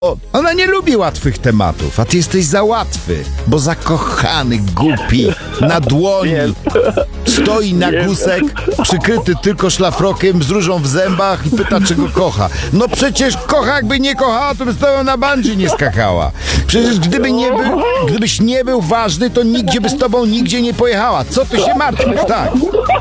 Ona nie lubi łatwych tematów, a ty jesteś za łatwy, bo zakochany, głupi, na dłoni, stoi na gusek, przykryty tylko szlafrokiem, z różą w zębach i pyta, czy go kocha. No przecież kocha, jakby nie kochała, to by z tobą na bungee nie skakała. Przecież gdybyś nie był ważny, to nigdzie by z tobą nigdzie nie pojechała. Co ty się martwisz? Tak.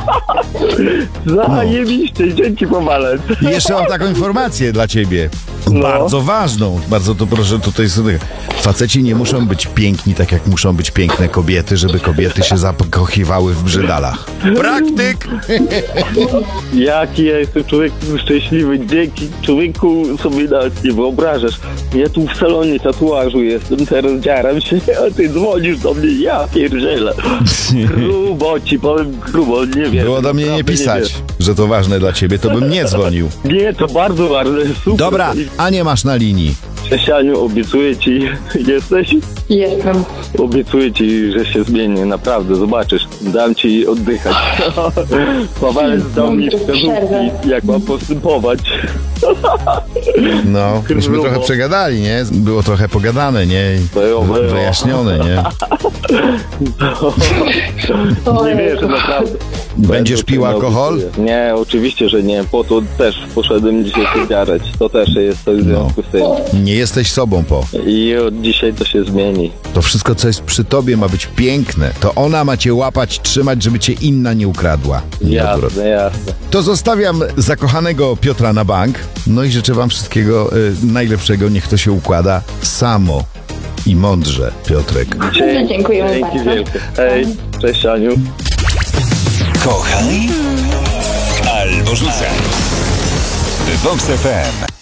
Zajebiście, dzięki Powalec. I jeszcze mam taką informację dla ciebie. Bardzo ważną. Bardzo to proszę tutaj sobie. Faceci nie muszą być piękni tak jak muszą być piękne kobiety, żeby kobiety się zakochiwały w brzydalach. Praktyk! Jaki ja jestem człowiek szczęśliwy. Dzięki człowieku sobie nawet nie wyobrażasz. Ja tu w salonie tatuażu jestem, teraz dziaram się, a ty dzwonisz do mnie, ja pierdzielę. Grubo ci powiem, grubo, nie wiem. Było do mnie nie pisać, że to ważne dla ciebie, to bym nie dzwonił. Nie, to bardzo ważne, super. Dobra, a nie masz na linii. Cześć Aniu, obiecuję ci, jesteś? Jestem. Obiecuję ci, że się zmienię, naprawdę, zobaczysz. Dam ci oddychać. Powalec dał mi wskazówki, jak mam postępować. No, myśmy trochę przegadali, nie? Było trochę pogadane, nie? Było. Wyjaśnione, nie? Nie wierzę, naprawdę. Będziesz pił alkohol? Nie, oczywiście, że nie. Po to też poszedłem dzisiaj się dziarać. To też jest coś w związku z tym. Nie jesteś sobą, I od dzisiaj to się zmieni. To wszystko, co jest przy tobie, ma być piękne. To ona ma cię łapać, trzymać, żeby cię inna nie ukradła. Jasne, jasne. To zostawiam zakochanego Piotra na bank. No i życzę wam wszystkiego najlepszego. Niech to się układa samo i mądrze, Piotrek. Dziękujemy Dzięki bardzo. wielkie. Hej, cześć Aniu. Kochaj albo rzucaj. Vox FM.